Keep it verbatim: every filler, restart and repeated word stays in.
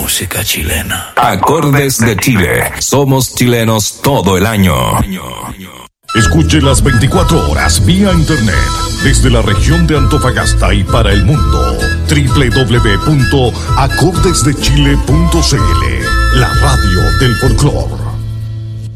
música chilena. Acordes de Chile. Somos chilenos todo el año. Escuche las veinticuatro horas vía internet desde la región de Antofagasta y para el mundo. doble u doble u doble u punto acordes de chile punto c l. La radio del folclore.